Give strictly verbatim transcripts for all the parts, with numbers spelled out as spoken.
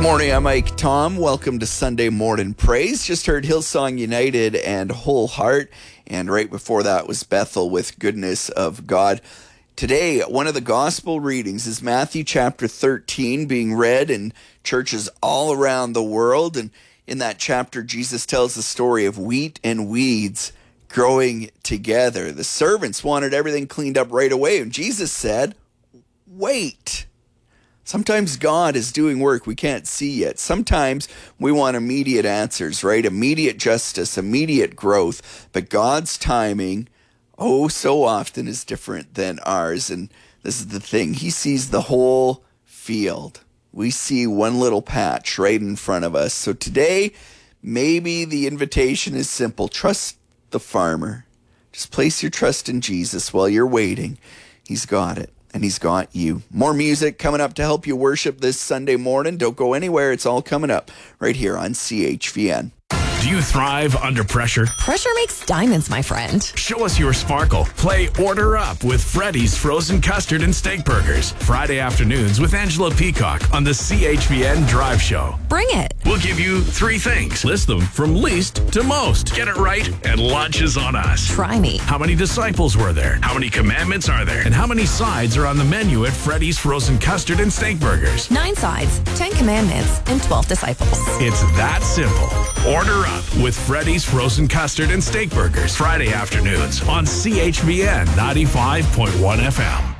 Morning, I'm Mike Tom. Welcome to Sunday Morning Praise. Just heard Hillsong United and Whole Heart, and right before that was Bethel with Goodness of God. Today, one of the gospel readings is Matthew chapter thirteen, being read in churches all around the world. And in that chapter, Jesus tells the story of wheat and weeds growing together. The servants wanted everything cleaned up right away, and Jesus said, wait. Sometimes God is doing work we can't see yet. Sometimes we want immediate answers, right? Immediate justice, immediate growth. But God's timing, oh, so often is different than ours. And this is the thing. He sees the whole field. We see one little patch right in front of us. So today, maybe the invitation is simple. Trust the farmer. Just place your trust in Jesus while you're waiting. He's got it. And he's got you. More music coming up to help you worship this Sunday morning. Don't go anywhere. It's all coming up right here on C H V N. Do you thrive under pressure? Pressure makes diamonds, my friend. Show us your sparkle. Play Order Up with Freddy's Frozen Custard and Steak Burgers. Friday afternoons with Angela Peacock on the C H V N Drive Show. Bring it. We'll give you three things. List them from least to most. Get it right, and lunch is on us. Try me. How many disciples were there? How many commandments are there? And how many sides are on the menu at Freddy's Frozen Custard and Steak Burgers? Nine sides, ten commandments, and twelve disciples. It's that simple. Order Up with Freddy's Frozen Custard and Steak Burgers. Friday afternoons on C H V N ninety-five point one F M.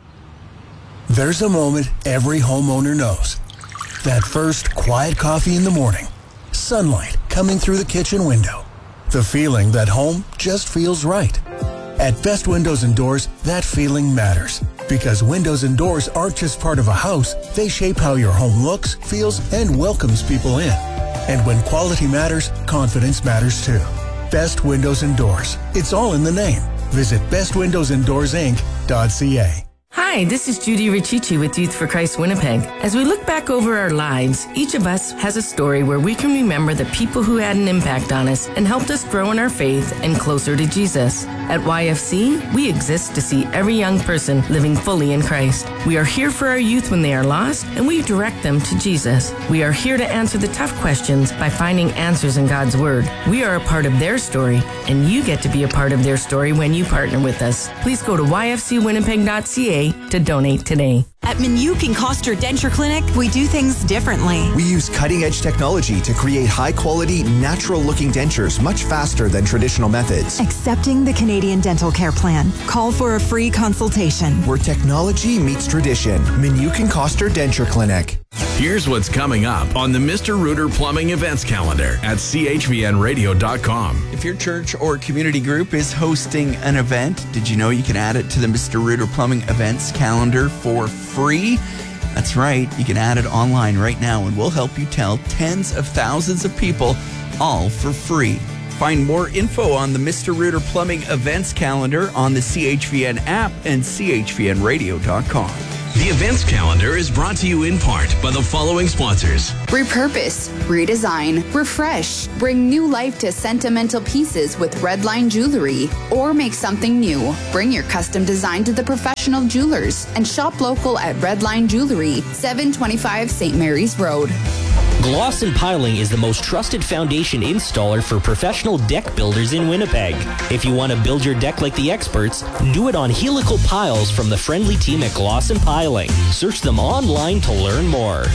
There's a moment every homeowner knows. That first quiet coffee in the morning. Sunlight coming through the kitchen window. The feeling that home just feels right. At Best Windows and Doors, that feeling matters. Because windows and doors aren't just part of a house, they shape how your home looks, feels, and welcomes people in. And when quality matters, confidence matters too. Best Windows and Doors. It's all in the name. Visit best windows and doors inc dot c a. Hi, this is Judy Riccici with Youth for Christ Winnipeg. As we look back over our lives, each of us has a story where we can remember the people who had an impact on us and helped us grow in our faith and closer to Jesus. At Y F C, we exist to see every young person living fully in Christ. We are here for our youth when they are lost, and we direct them to Jesus. We are here to answer the tough questions by finding answers in God's Word. We are a part of their story, and you get to be a part of their story when you partner with us. Please go to y f c winnipeg dot c a to donate today. At Minuk and Koster Denture Clinic, we do things differently. We use cutting-edge technology to create high-quality, natural-looking dentures much faster than traditional methods. Accepting the Canadian Dental Care Plan. Call for a free consultation. Where technology meets tradition. Minuk and Koster Denture Clinic. Here's what's coming up on the Mister Rooter Plumbing events calendar at c h v n radio dot com. If your church or community group is hosting an event, did you know you can add it to the Mister Rooter Plumbing events calendar for free? That's right. You can add it online right now, and we'll help you tell tens of thousands of people, all for free. Find more info on the Mister Rooter Plumbing events calendar on the C H V N app and c h v n radio dot com. The events calendar is brought to you in part by the following sponsors. Repurpose, redesign, refresh, bring new life to sentimental pieces with Redline Jewelry, or make something new. Bring your custom design to the professional jewelers and shop local at Redline Jewelry, seven twenty-five Saint Mary's Road. Gloss and Piling is the most trusted foundation installer for professional deck builders in Winnipeg. If you want to build your deck like the experts, do it on helical piles from the friendly team at Gloss and Piling. Search them online to learn more.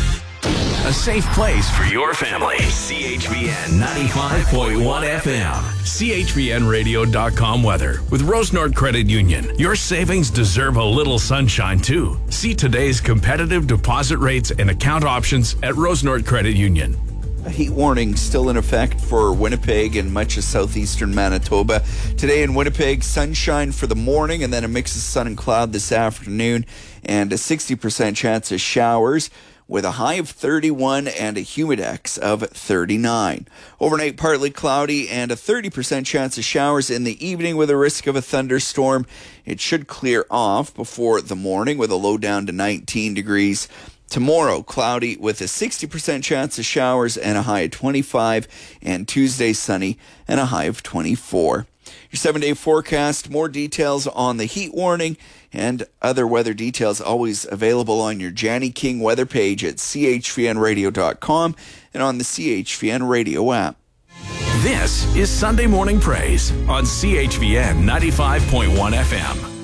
A safe place for your family. C H V N ninety-five point one F M. c h v n radio dot com weather. With Rose Nord Credit Union, your savings deserve a little sunshine too. See today's competitive deposit rates and account options at Rose Nord Credit Union. A heat warning still in effect for Winnipeg and much of southeastern Manitoba. Today in Winnipeg, sunshine for the morning and then a mix of sun and cloud this afternoon, and a sixty percent chance of showers, with a high of thirty-one and a humidex of thirty-nine. Overnight, partly cloudy and a thirty percent chance of showers in the evening with a risk of a thunderstorm. It should clear off before the morning with a low down to nineteen degrees. Tomorrow, cloudy with a sixty percent chance of showers and a high of twenty-five. And Tuesday, sunny and a high of twenty-four. Your seven-day forecast, more details on the heat warning and other weather details always available on your Janny King weather page at c h v n radio dot com and on the C H V N radio app. This is Sunday Morning Praise on C H V N ninety-five point one F M.